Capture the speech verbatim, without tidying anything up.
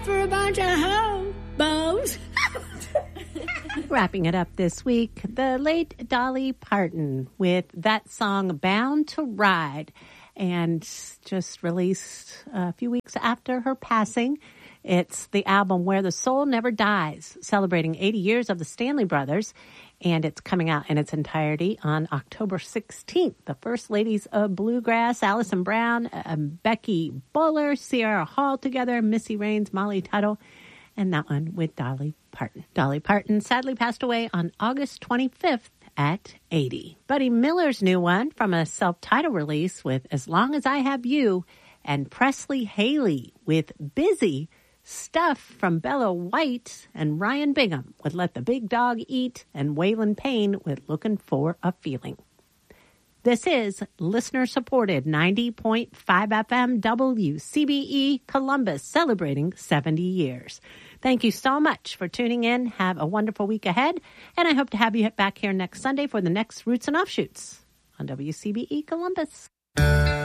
For a bunch of hobos. Wrapping it up this week, the late Dolly Parton with that song Bound to Ride, and just released a few weeks after her passing. It's the album Where the Soul Never Dies, celebrating eighty years of the Stanley Brothers, and it's coming out in its entirety on October sixteenth. The First Ladies of Bluegrass, Alison Brown, uh, Becky Buller, Sierra Hall together, Missy Raines, Molly Tuttle, and that one with Dolly Parton. Dolly Parton sadly passed away on August twenty-fifth at eighty. Buddy Miller's new one from a self-titled release with As Long as I Have You, and Presley Haley with Busy, stuff from Bella White and Ryan Bingham with Let the Big Dog Eat, and Waylon Payne with Looking for a Feeling. This is listener-supported ninety point five F M W C B E Columbus, celebrating seventy years. Thank you so much for tuning in. Have a wonderful week ahead, and I hope to have you back here next Sunday for the next Roots and Offshoots on W C B E Columbus.